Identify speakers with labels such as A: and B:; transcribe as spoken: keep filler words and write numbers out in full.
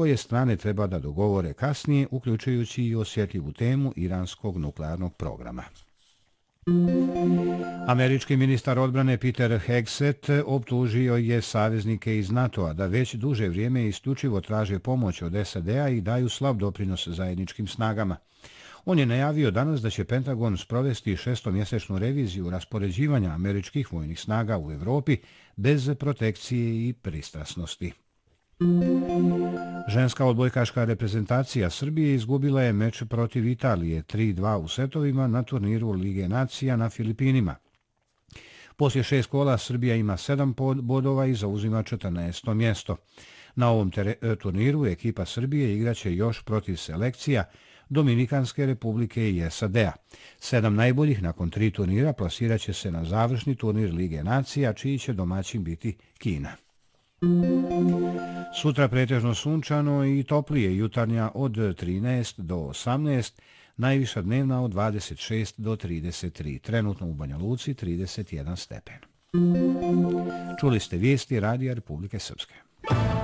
A: koje strane treba da dogovore kasnije, uključujući i osjetljivu temu iranskog nuklearnog programa. Američki ministar odbrane Peter Hegseth optužio je saveznike iz NATO-a da već duže vrijeme isključivo traže pomoć od S A D-a i daju slab doprinos zajedničkim snagama. On je najavio danas da će Pentagon sprovesti šestomjesečnu reviziju raspoređivanja američkih vojnih snaga u Evropi bez protekcije i pristrasnosti. Ženska odbojkaška reprezentacija Srbije izgubila je meč protiv Italije tri dva u setovima na turniru Lige nacija na Filipinima. Poslije šest kola Srbija ima sedam bodova i zauzima četrnaesto mjesto. Na ovom turniru ekipa Srbije igraće još protiv selekcija Dominikanske republike i S A D-a. Sedam najboljih nakon tri turnira plasirat će se na završni turnir Lige nacija, čiji će domaćin biti Kina. Sutra pretežno sunčano i toplije, jutarnja od trinaest do osamnaest, najviša dnevna od dvadeset šest do trideset tri, trenutno u Banja Luci trideset jedan stepen. Čuli ste vijesti Radija Republike Srpske.